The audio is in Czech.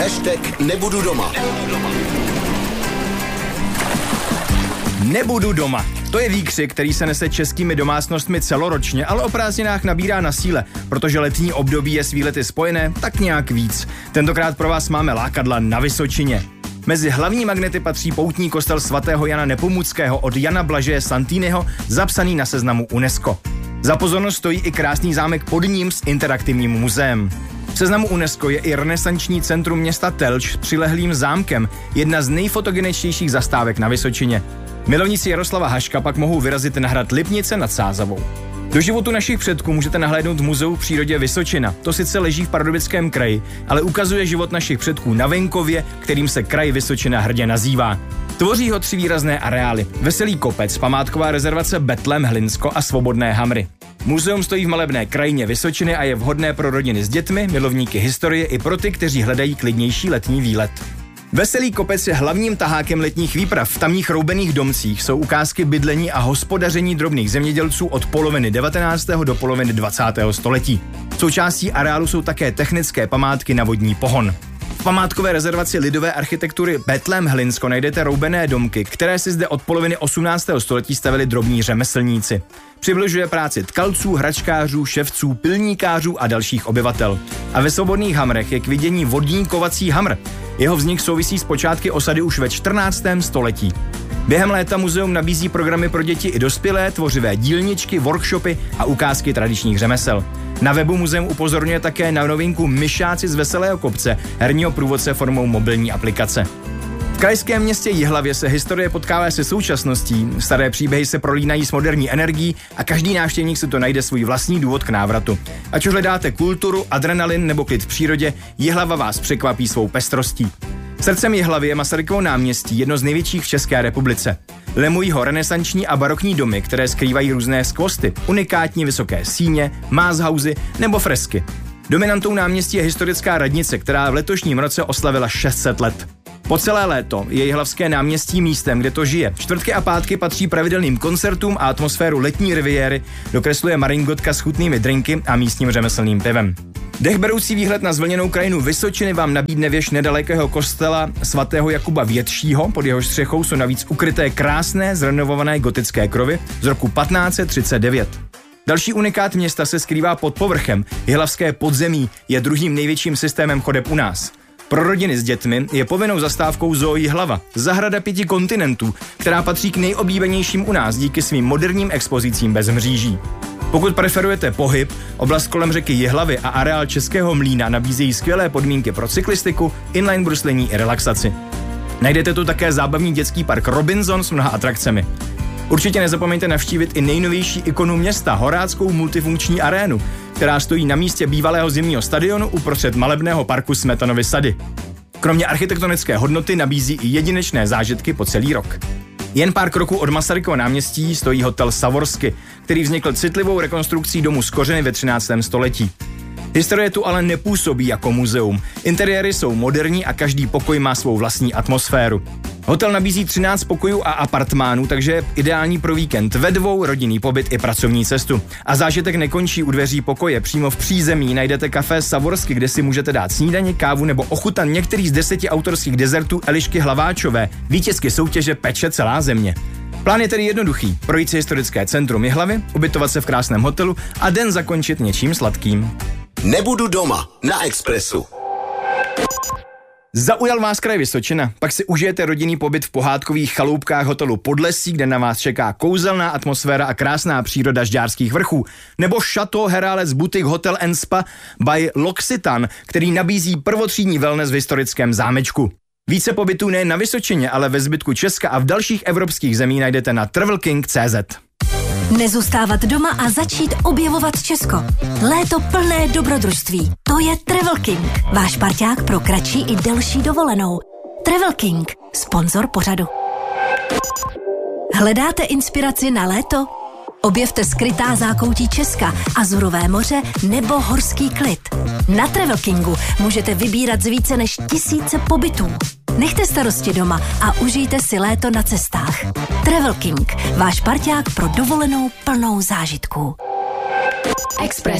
Nebudu doma. Nebudu doma. To je výkřik, který se nese českými domácnostmi celoročně, ale o prázdninách nabírá na síle, protože letní období je s výlety spojené tak nějak víc. Tentokrát pro vás máme lákadla na Vysočině. Mezi hlavní magnety patří poutní kostel svatého Jana Nepomuckého od Jana Blažeje Santiniho, zapsaný na seznamu UNESCO. Za pozornost stojí i krásný zámek pod ním s interaktivním muzeem. V seznamu UNESCO je i renesanční centrum města Telč s přilehlým zámkem, jedna z nejfotogeničtějších zastávek na Vysočině. Milovníci Jaroslava Haška pak mohou vyrazit na hrad Lipnice nad Sázavou. Do životu našich předků můžete nahlédnout v muzeu v přírodě Vysočina. To sice leží v Pardubickém kraji, ale ukazuje život našich předků na venkově, kterým se kraj Vysočina hrdě nazývá. Tvoří ho 3 výrazné areály. Veselý kopec, památková rezervace Betlém Hlinsko a Svobodné Hamry. Muzeum stojí v malebné krajině Vysočiny a je vhodné pro rodiny s dětmi, milovníky historie i pro ty, kteří hledají klidnější letní výlet. Veselý kopec je hlavním tahákem letních výprav. V tamních roubených domcích jsou ukázky bydlení a hospodaření drobných zemědělců od poloviny 19. do poloviny 20. století. Součástí areálu jsou také technické památky na vodní pohon. V památkové rezervaci lidové architektury Betlém Hlinsko najdete roubené domky, které si zde od poloviny 18. století stavili drobní řemeslníci. Přibližuje práci tkalců, hračkářů, ševců, pilníkářů a dalších obyvatel. A ve Svobodných Hamrech je k vidění vodní kovací hamr. Jeho vznik souvisí s počátky osady už ve 14. století. Během léta muzeum nabízí programy pro děti i dospělé, tvořivé dílničky, workshopy a ukázky tradičních řemesel. Na webu muzeum upozorňuje také na novinku Myšáci z Veselého kopce, herního průvodce formou mobilní aplikace. V krajském městě Jihlavě se historie potkává se současností, staré příběhy se prolínají s moderní energií a každý návštěvník si to najde svůj vlastní důvod k návratu. Ať už hledáte kulturu, adrenalin nebo klid v přírodě, Jihlava vás překvapí svou pestrostí. Srdcem Jihlavy je Masarykovo náměstí, jedno z největších v České republice. Lemují ho renesanční a barokní domy, které skrývají různé skvosty, unikátní vysoké síně, mázhauzy nebo fresky. Dominantou náměstí je historická radnice, která v letošním roce oslavila 600 let. Po celé léto je Jihlavské náměstí místem, kde to žije. Čtvrtky a pátky patří pravidelným koncertům a atmosféru letní riviéry dokresluje maringotka s chutnými drinky a místním řemeslným pivem. Dechberoucí výhled na zvlněnou krajinu Vysočiny vám nabídne věž nedalekého kostela svatého Jakuba Většího, pod jehož střechou jsou navíc ukryté krásné zrenovované gotické krovy z roku 1539. Další unikát města se skrývá pod povrchem. Jihlavské podzemí je druhým největším systémem chodeb u nás. Pro rodiny s dětmi je povinnou zastávkou Zoo Jihlava, zahrada 5 kontinentů, která patří k nejoblíbenějším u nás díky svým moderním expozicím bez mříží. Pokud preferujete pohyb, oblast kolem řeky Jihlavy a areál Českého Mlýna nabízejí skvělé podmínky pro cyklistiku, inline bruslení i relaxaci. Najdete tu také zábavní dětský park Robinson s mnoha atrakcemi. Určitě nezapomeňte navštívit i nejnovější ikonu města, Horáckou multifunkční arénu, která stojí na místě bývalého zimního stadionu uprostřed malebného parku Smetanovy sady. Kromě architektonické hodnoty nabízí i jedinečné zážitky po celý rok. Jen pár kroků od Masarykova náměstí stojí hotel Savorsky, který vznikl citlivou rekonstrukcí domu z kořeny ve 13. století. Historie tu ale nepůsobí jako muzeum. Interiéry jsou moderní a každý pokoj má svou vlastní atmosféru. Hotel nabízí 13 pokojů a apartmánů, takže je ideální pro víkend ve dvou, rodinný pobyt i pracovní cestu. A zážitek nekončí u dveří pokoje. Přímo v přízemí najdete kafé Savorsky, kde si můžete dát snídani, kávu nebo ochutnat některý z 10 autorských dezertů Elišky Hlaváčové, vítězky soutěže Peče celá země. Plán je tedy jednoduchý. Projít si historické centrum Jihlavy, ubytovat se v krásném hotelu a den zakončit něčím sladkým. Nebudu doma na Expressu. Zaujal vás kraj Vysočina? Pak si užijete rodinný pobyt v pohádkových chaloupkách hotelu Podlesí, kde na vás čeká kouzelná atmosféra a krásná příroda Žďárských vrchů. Nebo Chateau Herálec Boutique Hotel & Spa by L'Occitan, který nabízí prvotřídní wellness v historickém zámečku. Více pobytů nejen na Vysočině, ale ve zbytku Česka a v dalších evropských zemí najdete na travelking.cz. Nezůstávat doma a začít objevovat Česko. Léto plné dobrodružství. To je Travel King, váš parťák pro kratší i delší dovolenou. Travel King, sponzor pořadu. Hledáte inspiraci na léto? Objevte skrytá zákoutí Česka, Azurové moře nebo horský klid. Na Travel Kingu můžete vybírat z více než 1000 pobytů. Nechte starosti doma a užijte si léto na cestách. Travel King, váš parťák pro dovolenou plnou zážitků. Express.